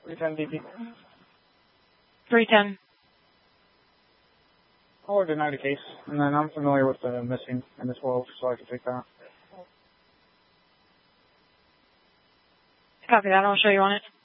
310 DP. 310. I'll deny the case, and then I'm familiar with the missing in the 12, so I can take that. Copy that. I'll show you on it.